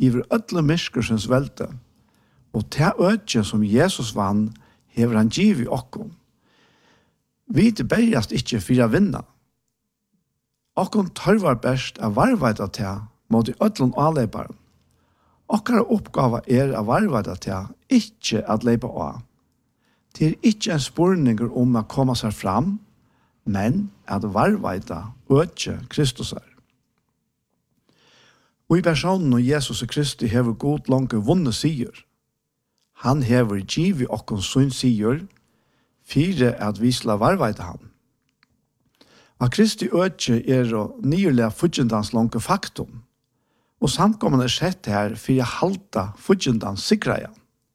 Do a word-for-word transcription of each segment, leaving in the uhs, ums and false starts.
iver ødle myrskersens velte, og te ødje som Jesus vann, hever han giv i okkom. Vi bergast ikkje for å vinne. Okkom tørvar best av varvaida te mot i ødlen avleiparen. Okkara oppgava er av varvaida te, ikkje at leipa av. Det er ikkje en spurninger om å komme seg fram, men at varvaida ødje Kristus er. Og i personen og Jesus Kristi hever god langt vunnet sier. Han hever givet okkom sin sier, fire at vi skal varvaida han. Av Kristi ødje er å nyrlega fudgjendans langt faktum, og samkommende er sett her for å halta fudgjendans sikreia.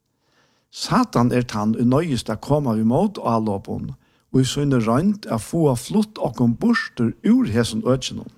Satan er tann unøyest å komme vi mot avlåpen, og i sønne rønt å få flott okkom borster ur hesen ødjenom.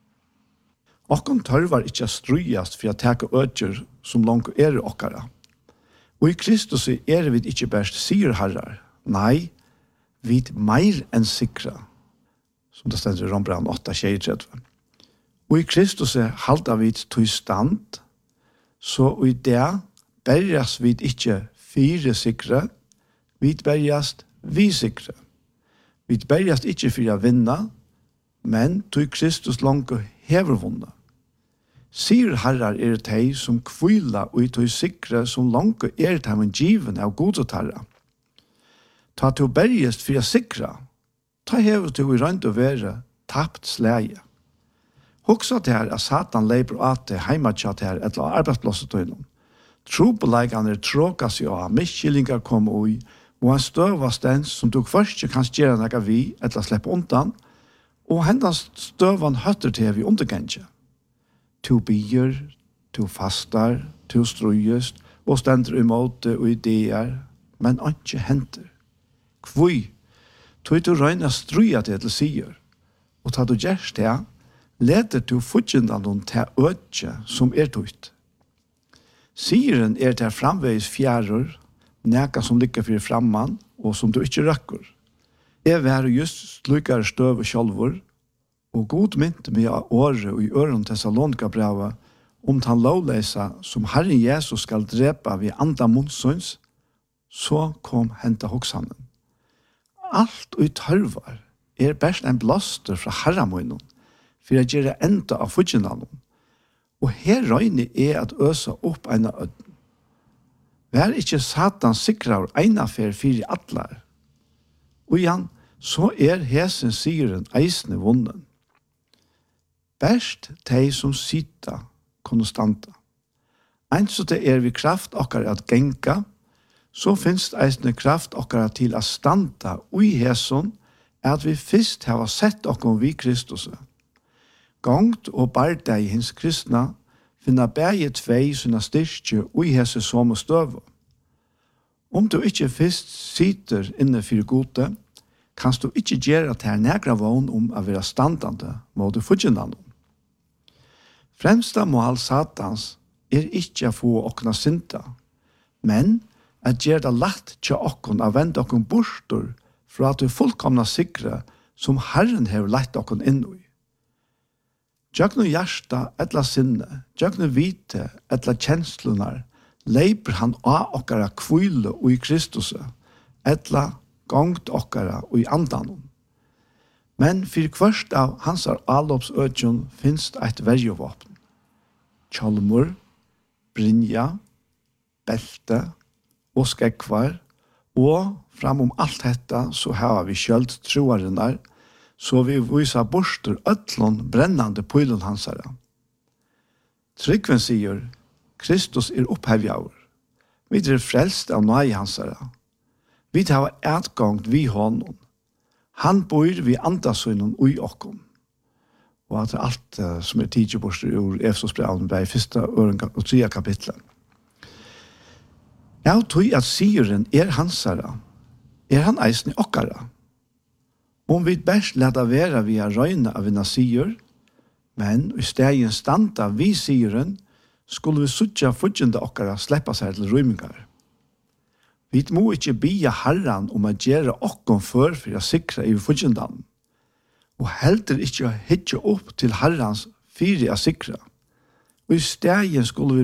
Okkom tørvar ikkje strujast for å teke ødjer som langt er okkara. Og i Kristus er vi ikkje best sierherrar, nei, vi er meir enn sikra, som det stender i Rombrand åtta tjuetre. Og i Kristus halda vi til stand, så i det berjas vi ikkje fire sikre, vi berjas vi sikre. Vi berjas ikkje for å vinne, men til Kristus langt hever vunnet. Sier herrar er tei som kvila og i tog sikre som langt er tei men given av godet herra. Ta til bergest for å sikre, ta hever til i rønt å være tapt slæge. Hoksa til her at Satan leiper at det heimatja til her et eller arbeidsplosset til noen. Trobeleggene tråka seg av, miskyllingar kom ui, og han støvast den som du først ikke kan gjøre noe vi, eller slippe undan, og hendans støvan høtter til vi undergjengen. To bier, to fastar, to strujest, og stender imot og ideer, men ikke henter. Kvui, tog du røyna struja til til sier, og ta du gjerst det, leder du fudgendan om til ødje som er tøyt. Sieren er til framveis fjærer, neka som ligger for framman, og som du ikke røkker. Jeg var just slukare støv og kjolvor, og god mynte meg av året og i øren til Salonika brevet om han lovleisa som Herren Jesus skal drepa ved andre munnsøns, så kom henta hoksanen. Alt og i tørvar er best en blaster fra Herramøynen, for å gjøre enda av fudgenalen. Og her røyne er at øsa opp eina øden. Vær ikke Satan sikrar eina fer fire atlar. Og igjen, så er hesen sigeren eisne vunnen. Best tei som sita konstanta. Ein så det er vi kraft okkar at genka, så finnes det eisne kraft okkar til at standa ui heson, at vi fyrst hava sett okkom vi Kristus. Gongt og barda i hins kristna, finna bæge tvei sina styrkje ui hese som og støv. Om du ikkje fyrst sitter inne fyrir gode, kanst du ikkje gjere til negra vogn om å være standande mot fudgendan. Fremsta mål Satans er ikkje å få okna synda, men at gjøre det lagt til okkon å vende okkon borster fra at du fullkomna sikre som Herren har lagt okkon inn i. Jøgnu hjärsta etla sinne, jøgnu vite etla kjenslunar, leiper han av okkara kvile og i Kristus, etla gongt okkara og i andanon. Men for kvørst av hans avloppsødjon finnes det et verjevåpen. Kjolmur, brinja, belte og skekvar, og framom alt detta så har vi kjølt troarinnar, så vi viser borster øtlån brennande pøylen hansara. Tryggven sier, Kristus er opphevjaur. Vi er frelst av nøy hansara. Vi tar etgångt vi honom. Han bor vi andasøynen ui okkom. Og at alt uh, som er tidseborster ur Efesosbrevet ble i første og tredje kapitlet. Jeg tror at sieren er hansara, er han eisen i okkara. Om vi best leta vera vi har røyne av en sier, men i stegen standa vi sieren, skulle vi suttja fudgjende okkara sleppa seg til rymingar. Vi må ikke bia Herren om å gjøre okkom for for å sikre i fudgjendan, og heldur ikke å hitje opp til Herrens fire å sikre. Og i stegen skulle vi